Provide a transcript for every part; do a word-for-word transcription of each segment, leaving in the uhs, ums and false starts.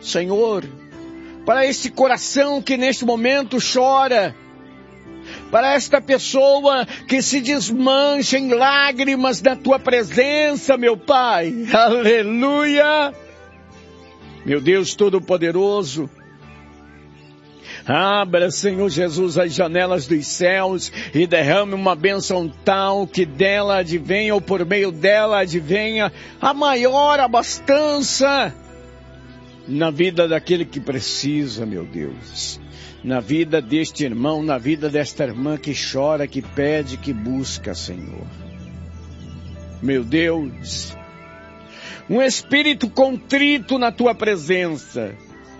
Senhor, para esse coração que neste momento chora, para esta pessoa que se desmancha em lágrimas na tua presença, meu Pai. Aleluia! Meu Deus Todo-Poderoso, abra, Senhor Jesus, as janelas dos céus e derrame uma bênção tal que dela advenha, ou por meio dela advenha, a maior abastança na vida daquele que precisa, meu Deus. Na vida deste irmão, na vida desta irmã que chora, que pede, que busca, Senhor. Meu Deus, um espírito contrito na tua presença,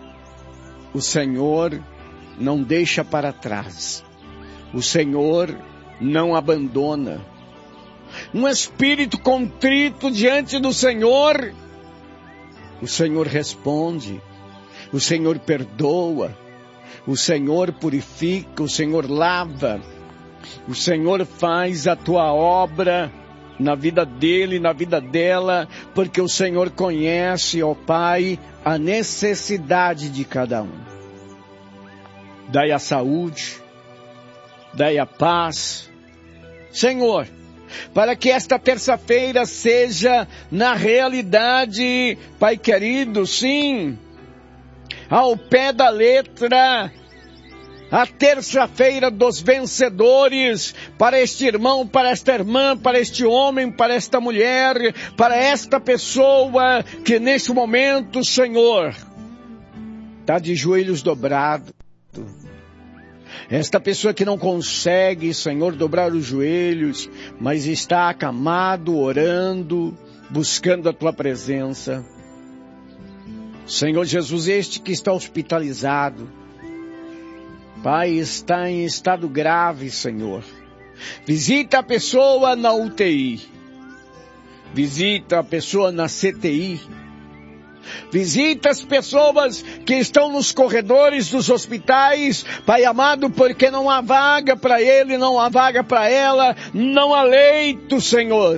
o Senhor não deixa para trás. O Senhor não abandona. Um espírito contrito diante do Senhor, o Senhor responde, o Senhor perdoa, o Senhor purifica, o Senhor lava, o Senhor faz a tua obra na vida dele, na vida dela, porque o Senhor conhece, ó Pai, a necessidade de cada um. Dai a saúde, dai a paz, Senhor, para que esta terça-feira seja na realidade, Pai querido, sim, ao pé da letra, a terça-feira dos vencedores, para este irmão, para esta irmã, para este homem, para esta mulher, para esta pessoa que neste momento, Senhor, está de joelhos dobrados. Esta pessoa que não consegue, Senhor, dobrar os joelhos, mas está acamado, orando, buscando a tua presença. Senhor Jesus, este que está hospitalizado, Pai, está em estado grave, Senhor. Visita a pessoa na U T I. Visita a pessoa na C T I. Visita as pessoas que estão nos corredores dos hospitais, Pai amado, porque não há vaga para ele, não há vaga para ela, não há leito, Senhor.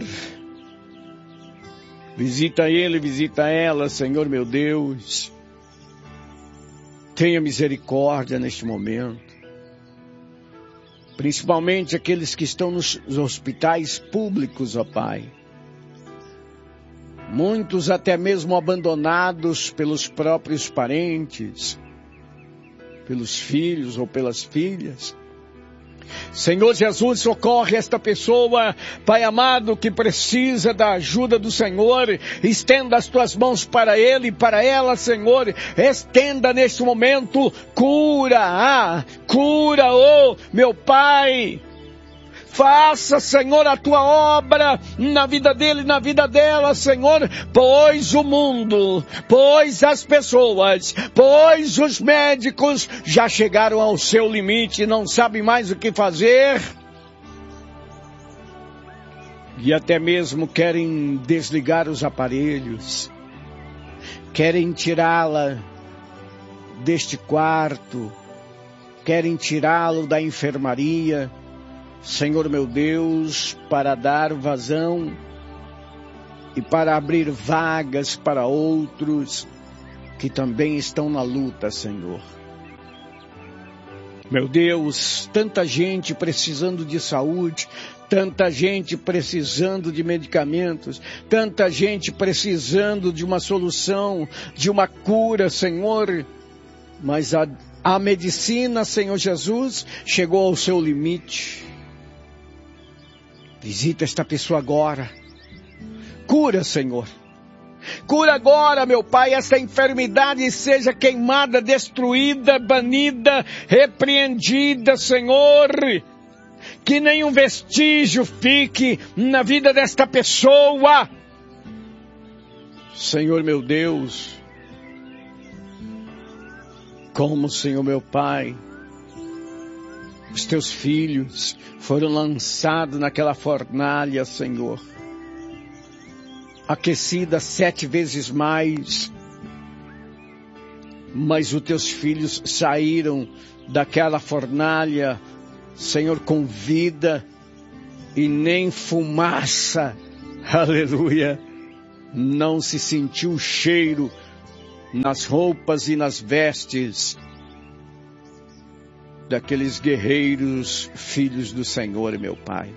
Visita ele, visita ela, Senhor meu Deus. Tenha misericórdia neste momento. Principalmente aqueles que estão nos hospitais públicos, ó Pai. Muitos até mesmo abandonados pelos próprios parentes, pelos filhos ou pelas filhas. Senhor Jesus, socorre esta pessoa, Pai amado, que precisa da ajuda do Senhor. Estenda as tuas mãos para ele e para ela, Senhor. Estenda neste momento cura, ah, cura, oh, meu Pai. Faça, Senhor, a tua obra na vida dele, na vida dela, Senhor, pois o mundo, pois as pessoas, pois os médicos já chegaram ao seu limite e não sabem mais o que fazer. E até mesmo querem desligar os aparelhos, querem tirá-la deste quarto, querem tirá-lo da enfermaria, Senhor meu Deus, para dar vazão e para abrir vagas para outros que também estão na luta, Senhor. Meu Deus, tanta gente precisando de saúde, tanta gente precisando de medicamentos, tanta gente precisando de uma solução, de uma cura, Senhor, mas a, a medicina, Senhor Jesus, chegou ao seu limite. Visita esta pessoa agora. Cura, Senhor. Cura agora, meu Pai, esta enfermidade seja queimada, destruída, banida, repreendida, Senhor. Que nenhum vestígio fique na vida desta pessoa. Senhor, meu Deus. Como, Senhor, meu Pai, os teus filhos foram lançados naquela fornalha, Senhor, aquecida sete vezes mais, mas os teus filhos saíram daquela fornalha, Senhor, com vida e nem fumaça, aleluia, não se sentiu o cheiro nas roupas e nas vestes daqueles guerreiros, filhos do Senhor, meu Pai.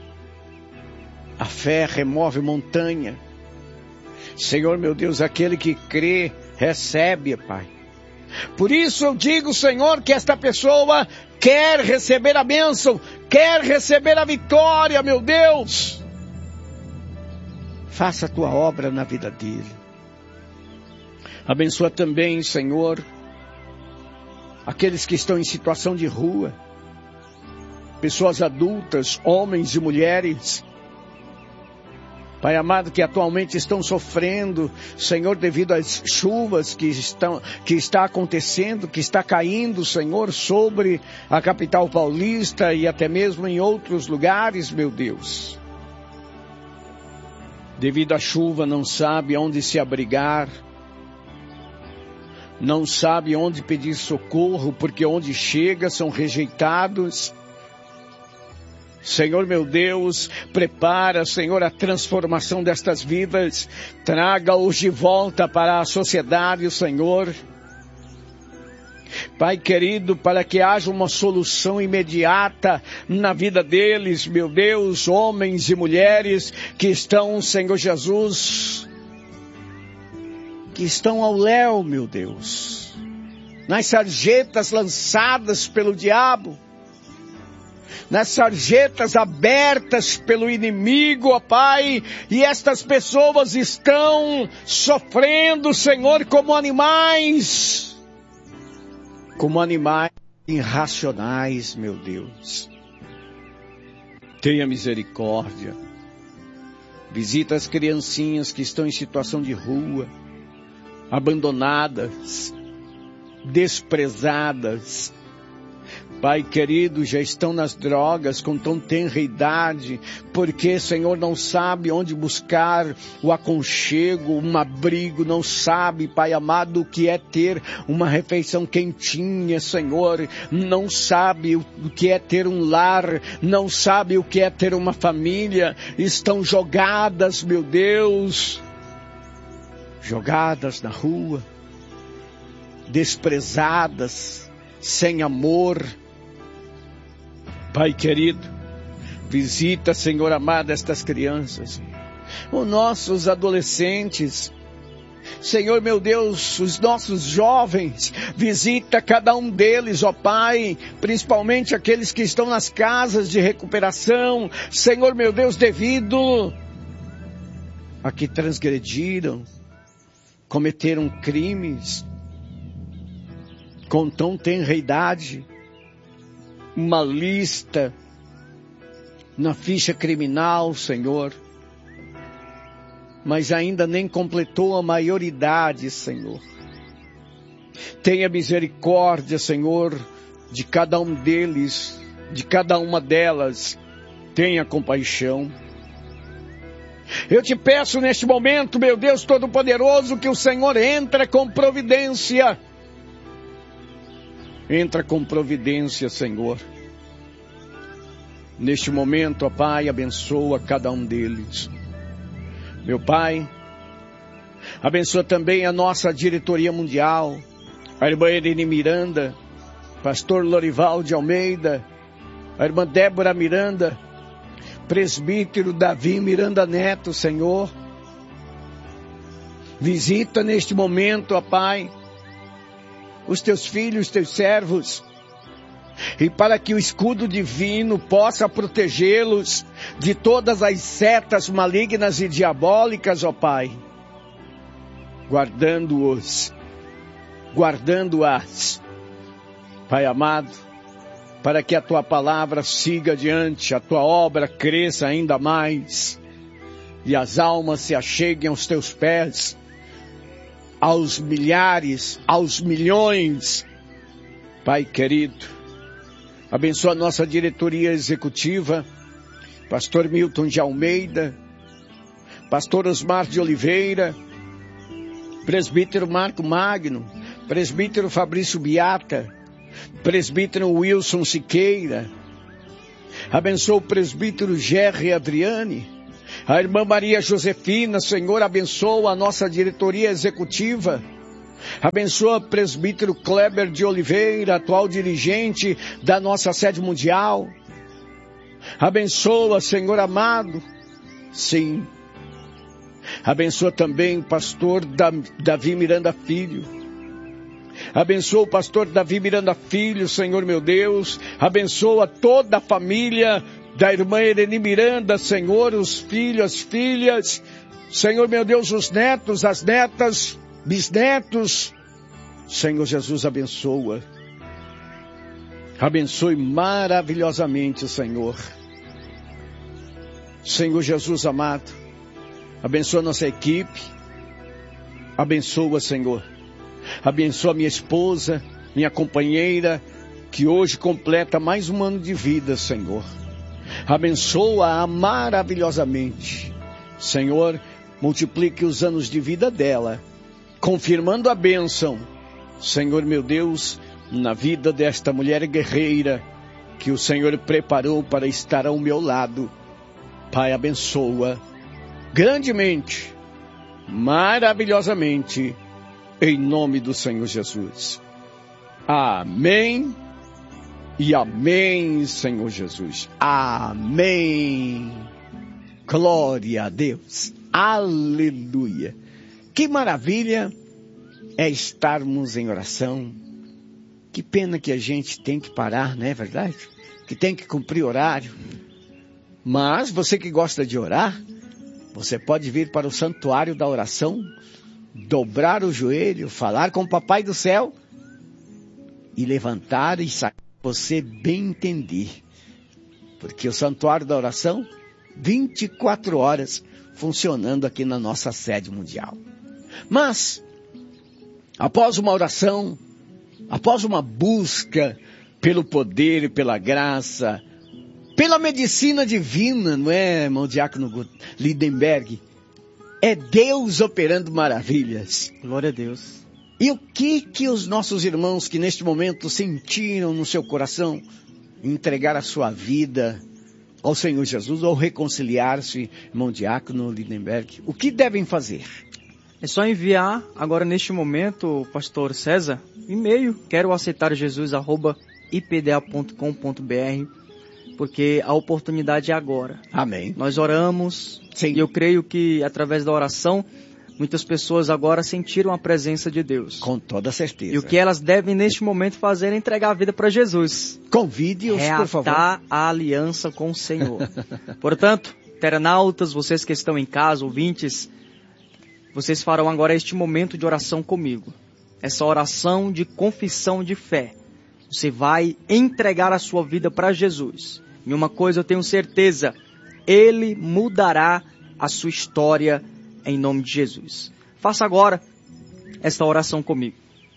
A fé remove montanha. Senhor, meu Deus, aquele que crê, recebe, Pai. Por isso eu digo, Senhor, que esta pessoa quer receber a bênção, quer receber a vitória, meu Deus. Faça a tua obra na vida dele. Abençoa também, Senhor, aqueles que estão em situação de rua, pessoas adultas, homens e mulheres, Pai amado, que atualmente estão sofrendo, Senhor, devido às chuvas que estão, que está acontecendo, que está caindo, Senhor, sobre a capital paulista e até mesmo em outros lugares, meu Deus. Devido à chuva, não sabe onde se abrigar, não sabe onde pedir socorro, porque onde chega são rejeitados. Senhor, meu Deus, prepara, Senhor, a transformação destas vidas, traga-os de volta para a sociedade, Senhor. Pai querido, para que haja uma solução imediata na vida deles, meu Deus, homens e mulheres que estão, Senhor Jesus, que estão ao léu, meu Deus, nas sarjetas lançadas pelo diabo, nas sarjetas abertas pelo inimigo, ó Pai, e estas pessoas estão sofrendo, Senhor, como animais, como animais irracionais, meu Deus. Tenha misericórdia. Visita as criancinhas que estão em situação de rua, abandonadas, desprezadas. Pai querido, já estão nas drogas com tão tenra idade, porque, Senhor, não sabe onde buscar o aconchego, um abrigo, não sabe, Pai amado, o que é ter uma refeição quentinha, Senhor, não sabe o que é ter um lar, não sabe o que é ter uma família, estão jogadas, meu Deus, jogadas na rua, desprezadas, sem amor. Pai querido, visita, Senhor amado, estas crianças, os nossos adolescentes, Senhor meu Deus, os nossos jovens, visita cada um deles, ó Pai, principalmente aqueles que estão nas casas de recuperação, Senhor meu Deus, devido a que transgrediram, cometeram crimes com tão tenra idade, uma lista na ficha criminal, Senhor, mas ainda nem completou a maioridade, Senhor. Tenha misericórdia, Senhor, de cada um deles, de cada uma delas, tenha compaixão. Eu te peço neste momento, meu Deus Todo-Poderoso, que o Senhor entre com providência. Entra com providência, Senhor. Neste momento, ó Pai, abençoa cada um deles. Meu Pai, abençoa também a nossa diretoria mundial, a irmã Irene Miranda, pastor Lorival de Almeida, a irmã Débora Miranda, presbítero Davi Miranda Neto, Senhor. Visita neste momento, ó Pai, os teus filhos, teus servos, e para que o escudo divino possa protegê-los de todas as setas malignas e diabólicas, ó Pai, guardando-os, guardando-as, Pai amado, para que a tua palavra siga adiante, a tua obra cresça ainda mais, e as almas se acheguem aos teus pés, aos milhares, aos milhões. Pai querido, abençoa a nossa diretoria executiva, pastor Milton de Almeida, pastor Osmar de Oliveira, presbítero Marco Magno, presbítero Fabrício Biata, presbítero Wilson Siqueira, abençoa o presbítero Gerry Adriane, a irmã Maria Josefina, Senhor, abençoa a nossa diretoria executiva, Abençoa o presbítero Kleber de Oliveira, atual dirigente da nossa sede mundial. Abençoa, Senhor amado. Sim. Abençoa também o pastor Davi Miranda Filho. Abençoa o pastor Davi Miranda Filho, Senhor meu Deus. Abençoa toda a família da irmã Irene Miranda, Senhor, os filhos, as filhas. Senhor meu Deus, os netos, as netas, bisnetos. Senhor Jesus, abençoa. Abençoe maravilhosamente, Senhor. Senhor Jesus amado, abençoa nossa equipe. Abençoa, Senhor. Abençoa minha esposa, minha companheira, que hoje completa mais um ano de vida, Senhor. Abençoa-a maravilhosamente. Senhor, multiplique os anos de vida dela, confirmando a bênção, Senhor meu Deus, na vida desta mulher guerreira, que o Senhor preparou para estar ao meu lado. Pai, abençoa grandemente, maravilhosamente, em nome do Senhor Jesus. Amém e amém, Senhor Jesus. Amém. Glória a Deus. Aleluia. Que maravilha é estarmos em oração. Que pena que a gente tem que parar, não é verdade? Que tem que cumprir horário. Mas você que gosta de orar, você pode vir para o santuário da oração, dobrar o joelho, falar com o Papai do Céu e levantar e sair. Você bem entender. Porque o santuário da oração, vinte e quatro horas funcionando aqui na nossa sede mundial. Mas, após uma oração, após uma busca pelo poder e pela graça, pela medicina divina, não é, irmão Diácono Lindenberg? É Deus operando maravilhas. Glória a Deus. E o que que os nossos irmãos que neste momento sentiram no seu coração entregar a sua vida ao Senhor Jesus ou reconciliar-se, irmão Diácono Lindenberg, o que devem fazer? É só enviar agora neste momento, pastor César, e-mail, quero aceitar Jesus, arroba i p d a ponto com ponto b r, porque a oportunidade é agora. Amém. Nós oramos, sim, e eu creio que através da oração, muitas pessoas agora sentiram a presença de Deus. Com toda certeza. E o que elas devem neste momento fazer é entregar a vida para Jesus. Convide-os, por favor. Reatar a aliança com o Senhor. Portanto, internautas, vocês que estão em casa, ouvintes, vocês farão agora este momento de oração comigo. Essa oração de confissão de fé. Você vai entregar a sua vida para Jesus. E uma coisa eu tenho certeza, Ele mudará a sua história em nome de Jesus. Faça agora esta oração comigo.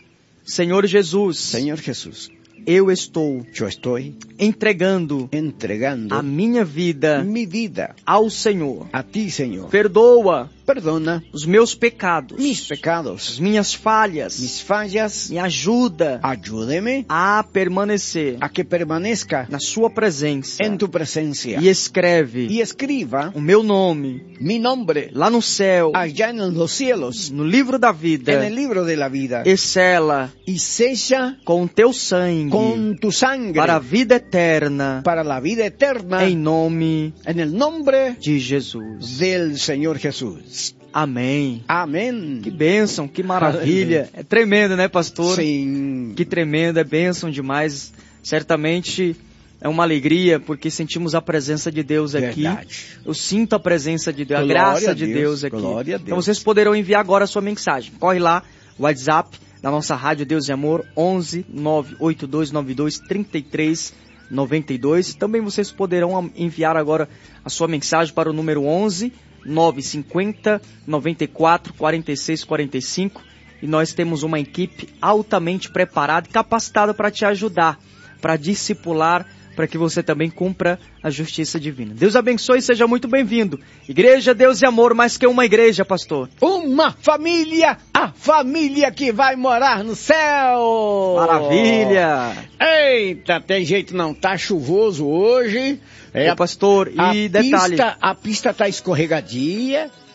Senhor Jesus. Senhor Jesus. Eu estou, eu estou entregando, entregando a minha vida, minha vida ao Senhor. A ti, Senhor. Perdoa, perdona os meus pecados, mis pecados, as minhas falhas, mis falhas. Me ajuda, ajude-me a permanecer, a que permaneça na sua presença, em tu presença. E escreve, e escreva o meu nome, mi nombre, lá no céu, allá nos cielos, no livro da vida, en el libro de la vida. E sela, e seja com o teu sangue, com tu sangue, para a vida eterna, para a vida eterna, em nome, en el nombre de Jesus, del Senhor Jesus. Amém. Amém. Que bênção, que maravilha. É tremendo, né, pastor? Sim. Que tremendo, é bênção demais. Certamente é uma alegria, porque sentimos a presença de Deus aqui. Verdade. Eu sinto a presença de Deus, Glória a graça a de Deus, Deus aqui. Glória a Deus. Então vocês poderão enviar agora a sua mensagem. Corre lá, WhatsApp da nossa Rádio Deus e Amor, onze nove oito dois nove dois três três nove dois. Também vocês poderão enviar agora a sua mensagem para o número onze nove cinco zero nove quatro quatro seis quatro cinco, e nós temos uma equipe altamente preparada e capacitada para te ajudar, para discipular, para que você também cumpra a justiça divina. Deus abençoe e seja muito bem-vindo. Igreja Deus e Amor, mais que uma igreja, pastor. Uma família, a família que vai morar no céu. Maravilha. Eita, tem jeito não, tá chuvoso hoje. É, pastor, e a detalhe. Pista, a pista tá escorregadia.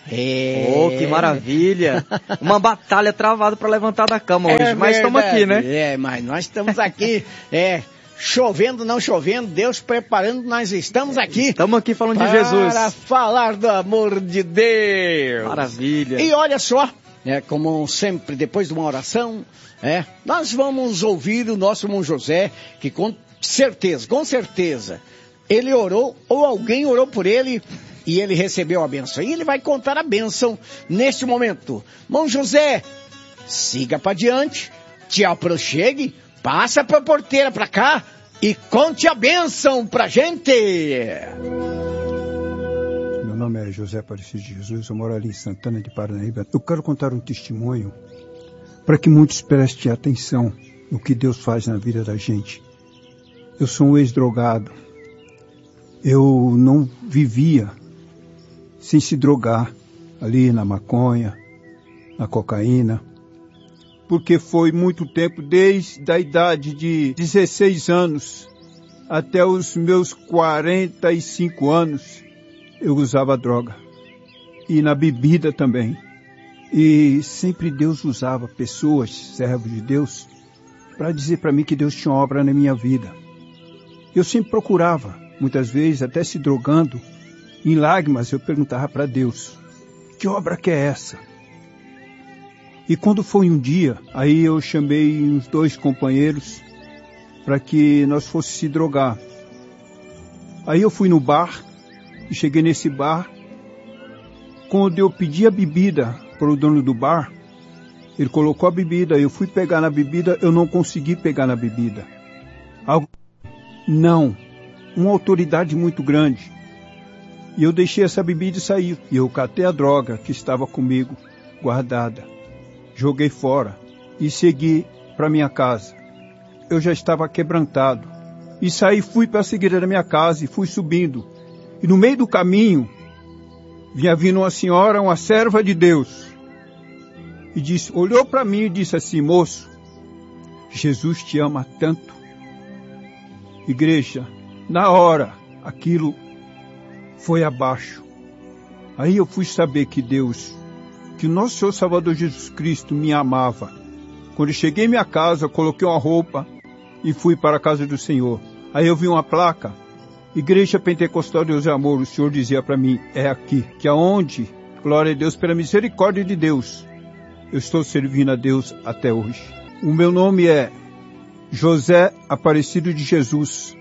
É. Oh, que maravilha! Uma batalha travada para levantar da cama hoje, É mas estamos aqui, né? É, mas nós estamos aqui, é, chovendo, não chovendo, Deus preparando, nós estamos aqui. Estamos aqui falando de Jesus. Para falar do amor de Deus. Maravilha. E olha só, é, como sempre, depois de uma oração, é, nós vamos ouvir o nosso irmão José, que com certeza, com certeza, ele orou, ou alguém orou por ele, e ele recebeu a bênção. E ele vai contar a bênção neste momento. Irmão José, siga para diante, te aproxime, passa para a porteira para cá e conte a bênção pra gente. Meu nome é José Aparecido de Jesus, eu moro ali em Santana de Parnaíba. Eu quero contar um testemunho para que muitos prestem atenção no que Deus faz na vida da gente. Eu sou um ex-drogado. Eu não vivia sem se drogar ali na maconha, na cocaína, porque foi muito tempo, desde a idade de dezesseis anos até os meus quarenta e cinco anos, eu usava droga. E na bebida também. E sempre Deus usava pessoas, servos de Deus, para dizer para mim que Deus tinha obra na minha vida. Eu sempre procurava, muitas vezes até se drogando, em lágrimas eu perguntava para Deus, que obra que é essa? E quando foi um dia, aí eu chamei uns dois companheiros para que nós fossemos se drogar. Aí eu fui no bar, e cheguei nesse bar. Quando eu pedi a bebida para o dono do bar, ele colocou a bebida, eu fui pegar na bebida, eu não consegui pegar na bebida. Algo... Não, uma autoridade muito grande. E eu deixei essa bebida e saí. E eu catei a droga que estava comigo, guardada. Joguei fora e segui para minha casa. Eu já estava quebrantado. E saí, fui para a seguida da minha casa e fui subindo. E no meio do caminho, vinha vindo uma senhora, uma serva de Deus. E disse, olhou para mim e disse assim, moço, Jesus te ama tanto. Igreja, na hora, aquilo foi abaixo. Aí eu fui saber que Deus, que o nosso Senhor Salvador Jesus Cristo me amava. Quando eu cheguei em minha casa, coloquei uma roupa e fui para a casa do Senhor. Aí eu vi uma placa, Igreja Pentecostal Deus é Amor. O Senhor dizia para mim, é aqui, que aonde, glória a Deus, pela misericórdia de Deus, eu estou servindo a Deus até hoje. O meu nome é José Aparecido de Jesus.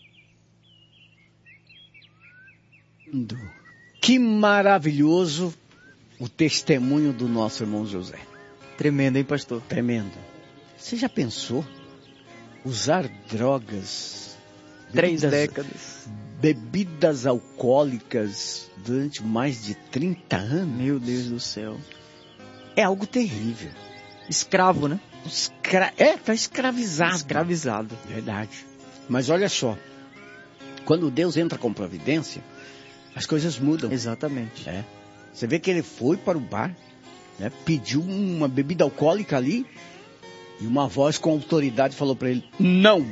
Que maravilhoso o testemunho do nosso irmão José. Tremendo, hein, pastor? Tremendo. Você já pensou usar drogas, Três bebidas, décadas. bebidas alcoólicas durante mais de trinta anos? Meu Deus do céu. É algo terrível. Escravo, né? Escra... É, tá escravizado. Escravizado. Verdade. Mas olha só, quando Deus entra com providência, as coisas mudam. Exatamente. É. Você vê que ele foi para o bar, né, pediu uma bebida alcoólica ali, e uma voz com autoridade falou para ele, não!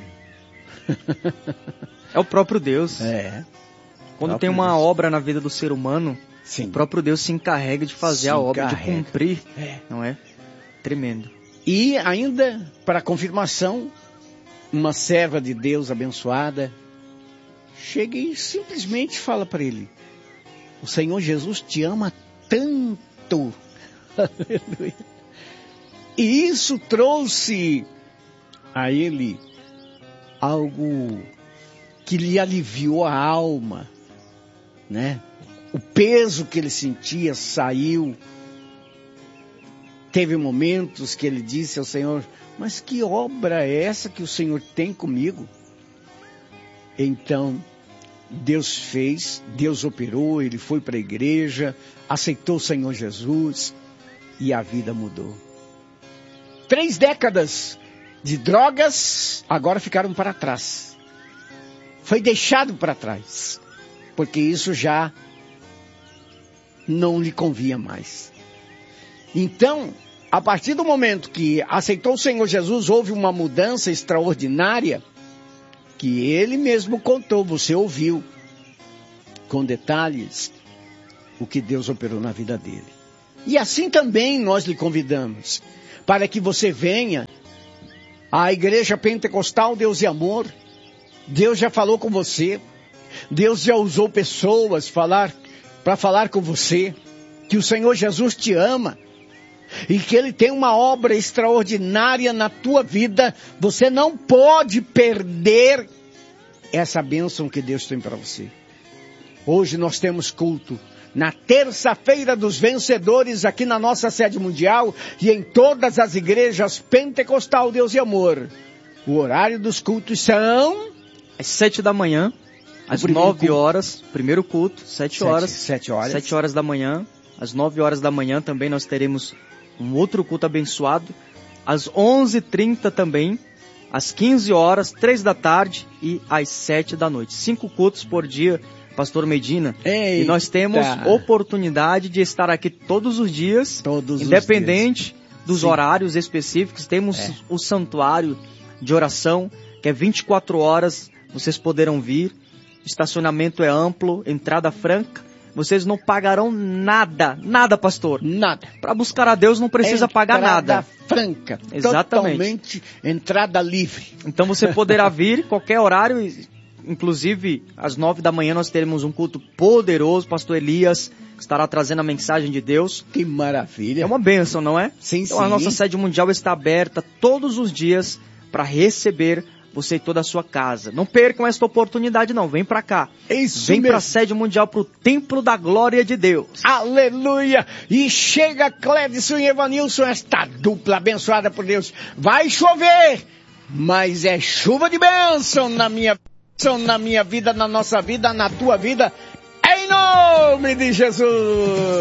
É o próprio Deus. É. Quando próprio tem uma Deus. obra na vida do ser humano, Sim. o próprio Deus se encarrega de fazer Se a obra, encarrega. de cumprir. É. Não é? Tremendo. E ainda, para confirmação, uma serva de Deus abençoada chega e simplesmente fala para ele, o Senhor Jesus te ama tanto. Aleluia. E isso trouxe a ele algo que lhe aliviou a alma, né? O peso que ele sentia saiu. Teve momentos que ele disse ao Senhor, mas que obra é essa que o Senhor tem comigo? Então, Deus fez, Deus operou, ele foi para a igreja, aceitou o Senhor Jesus e a vida mudou. Três décadas de drogas agora ficaram para trás. Foi deixado para trás, porque isso já não lhe convia mais. Então, a partir do momento que aceitou o Senhor Jesus, houve uma mudança extraordinária que ele mesmo contou, você ouviu, com detalhes. o que Deus operou na vida dele. E assim também nós lhe convidamos, para que você venha à Igreja Pentecostal Deus e Amor. Deus já falou com você, Deus já usou pessoas falar, para falar com você, que o Senhor Jesus te ama, e que Ele tem uma obra extraordinária na tua vida. Você não pode perder essa bênção que Deus tem para você. Hoje nós temos culto na terça-feira dos vencedores aqui na nossa sede mundial e em todas as igrejas Pentecostal Deus e Amor. O horário dos cultos são às sete da manhã, às nove horas, primeiro culto, sete horas, sete horas, sete horas da manhã, às nove horas da manhã também nós teremos um outro culto abençoado, às onze e trinta também, às quinze horas, três da tarde e às sete da noite. Cinco cultos por dia, Pastor Medina. Eita. E nós temos oportunidade de estar aqui todos os dias, todos independente os dias. dos Sim. horários específicos. Temos é. o santuário de oração, que é vinte e quatro horas, vocês poderão vir. Estacionamento é amplo, entrada franca. Vocês não pagarão nada, nada, pastor. Nada. Para buscar a Deus não precisa entrada pagar nada. Entrada franca. Exatamente. Totalmente entrada livre. Então você poderá vir qualquer horário, inclusive às nove da manhã nós teremos um culto poderoso. Pastor Elias estará trazendo a mensagem de Deus. Que maravilha. É uma bênção, não é? Sim, então sim. A nossa sede mundial está aberta todos os dias para receber você e toda a sua casa. Não percam esta oportunidade não, vem para cá. Isso vem mesmo. para a sede mundial, para o templo da glória de Deus. Aleluia! E chega Clédson e Evanilson, esta dupla abençoada por Deus. Vai chover, mas é chuva de bênção na minha, na minha vida, na nossa vida, na tua vida, em nome de Jesus!